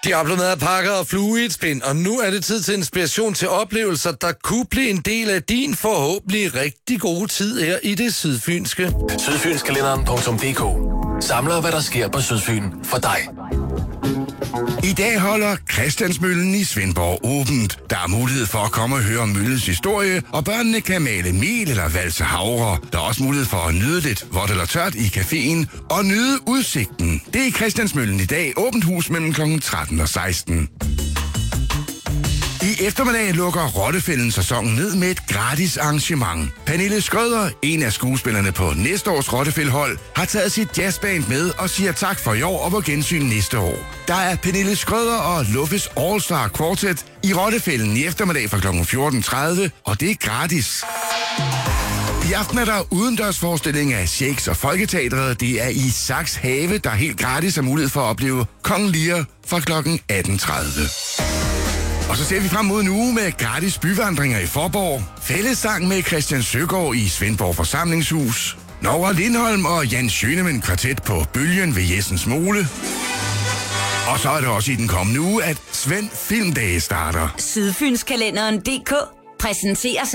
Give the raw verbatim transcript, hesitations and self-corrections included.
Diablo madpakker og flue i et spind, og nu er det tid til inspiration til oplevelser, der kunne blive en del af din forhåbentlig rigtig gode tid her i det sydfynske. Sydfynskalenderen punktum d k samler, hvad der sker på Sydfyn for dig. I dag holder Christiansmøllen i Svendborg åbent. Der er mulighed for at komme og høre møllens historie, og børnene kan male mel eller valse havre. Der er også mulighed for at nyde lidt vådt eller tørt i caféen og nyde udsigten. Det er i Christiansmøllen i dag, åbent hus mellem klokken tretten og seksten. I eftermiddag lukker Rottefælden sæsonen ned med et gratis arrangement. Pernille Skrøder, en af skuespillerne på næste års Rottefæld-hold, har taget sit jazzband med og siger tak for i år og på gensyn næste år. Der er Pernille Skrøder og Luffes All-Star Quartet i Rottefælden i eftermiddag fra klokken fjorten tredive, og det er gratis. I aften er der udendørsforestilling af Shakes og Folketeatret. Det er i Saks Have, der helt gratis er mulighed for at opleve Kong Lear fra klokken atten tredive. Og så ser vi frem mod en uge med gratis byvandringer i Forborg, fællessang med Christian Søgaard i Svendborg Forsamlingshus, Nora Lindholm og Jan Schønemann kvartet på Bølgen ved Jessens Mole. Og så er det også i den kommende uge, at Svend Filmdage starter. Sydfynskalenderen punktum d k præsenterer sig